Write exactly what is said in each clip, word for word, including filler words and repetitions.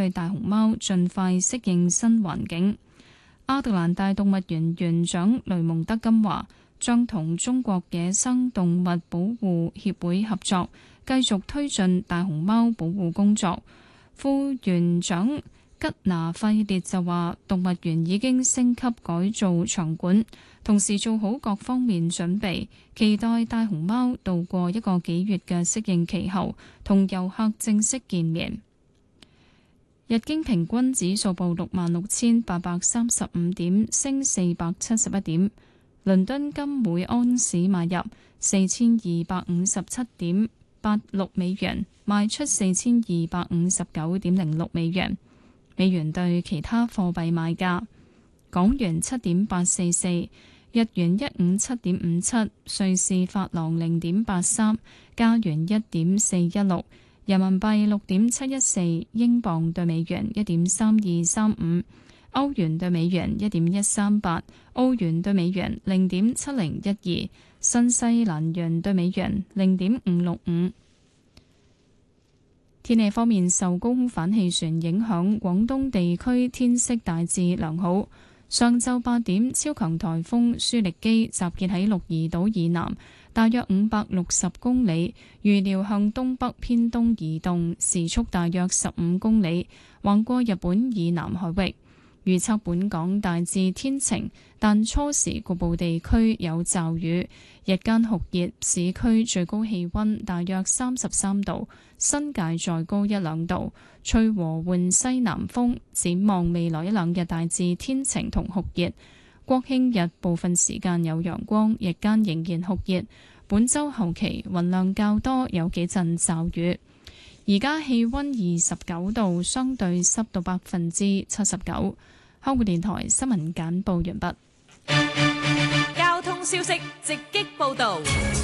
勵大熊貓盡快適應新環境。亞特蘭大動物園園長雷蒙德金話，將同中國野生動物保護協會合作，繼續推進大熊貓保護工作。副園長吉拿費列就話，動物園已經升級改造場館，同時做好各方面準備，期待大熊貓度過一個幾月嘅適應期後，同遊客正式見面。日經平均指數報六萬六千八百三十五點，升四百七十一點。倫敦金每安士買入四千二百五十七點八六美元，賣出四千二百五十九點零六美元。美元對其他貨幣賣價：港元七點八四四，日元一五七點五七，瑞士法郎零點八三，加元一點四一六。人民幣六點七一四，英鎊對美元一點三二三五，歐元對美元一點一三八，澳元對美元零點七零一二，新西蘭元對美元零點五六五。天氣方面，受高空反氣旋影響，廣東地區天色大致良好。上晝八點，超強颱風舒力基集結喺鹿兒島以南，大約五百六十公里，預料向東北偏東移動，時速大約十五公里，橫過日本以南海域。預測本港大致天晴，但初時局部地區有驟雨，日間酷熱，市區最高氣溫大約三十三度，新界再高一兩度，吹和緩西南風。展望未來一兩日大致天晴同酷熱，國慶日部分時間有陽光，日間仍然酷熱。本週後期雲量較多，有幾陣驟雨。而家氣溫二十九度，相對濕度百分之七十九。香港電台新聞簡報完畢。 交通消息直擊報道。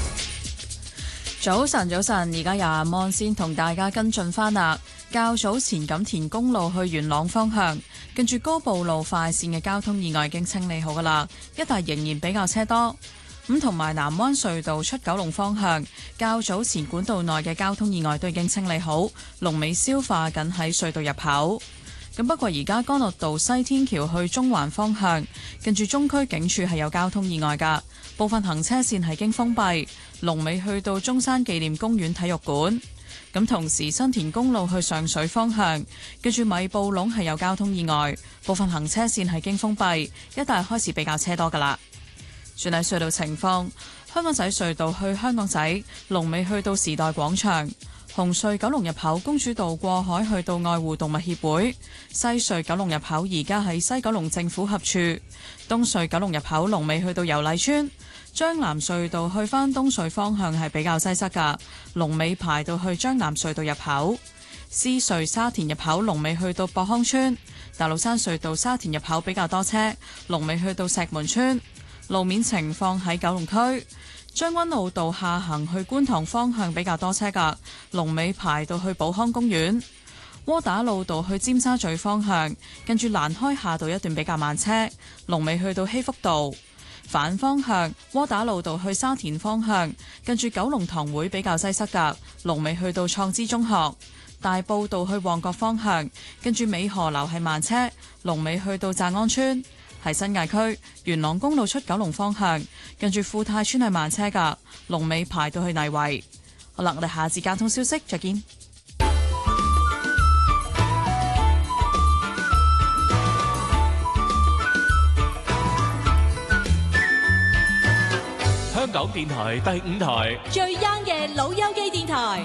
早晨，早晨，而家由阿芒先同大家跟進翻啦。較早前錦田公路去元朗方向，近住歌步路快線嘅交通意外已經清理好噶啦，一帶仍然比較車多。咁同埋南灣隧道出九龍方向，較早前管道內嘅交通意外都已經清理好，龍尾消化緊喺隧道入口。咁不過而家干諾道西天橋去中環方向，近住中區警署係有交通意外噶，部分行車線係經封閉，龍尾去到中山紀念公園體育館。咁同時新田公路去上水方向，近住米埔隴係有交通意外，部分行車線係經封閉，一帶開始比較車多噶啦。轉睇隧道情況，香港仔隧道去香港仔，龍尾去到時代廣場。紅隧九龍入口公主道過海去到愛護動物協會，西隧九龍入口而家喺西九龍政府合署，東隧九龍入口龍尾去到油麗邨，將南隧道去返東隧方向係比較擠塞噶，龍尾排到去將南隧道入口，獅隧沙田入口龍尾去到博康村，大老山隧道沙田入口比較多車，龍尾去到石門村。路面情況喺九龍區將軍澳道下行去觀塘方向比較多車㗎，龍尾排到去寶康公園。窩打老道去尖沙咀方向，跟住蘭開夏道一段比較慢車，龍尾去到禧福道。反方向窩打老道去沙田方向，跟住九龍塘會比較擠塞㗎，龍尾去到創知中學。大埔道去旺角方向，跟住美荷樓係慢車，龍尾去到澤安村。喺新界區元朗公路出九龍方向，近住富泰村係慢車噶，龍尾排到去泥圍。好啦，我哋下次交通消息再見。 香港電台第五台最 young 嘅老友記電台。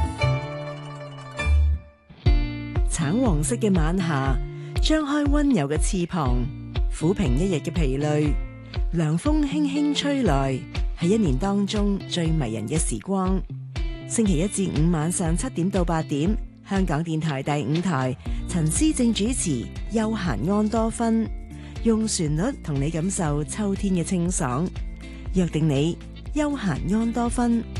橙黃色嘅晚霞，張開溫柔嘅翅膀，撫平一日嘅疲累，涼風輕輕吹來，係一年當中最迷人嘅時光。星期一至五晚上七點到八點，香港電台第五台，陳思正主持《悠閒安多芬》，用旋律同你感受秋天嘅清爽。約定你，悠閒安多芬。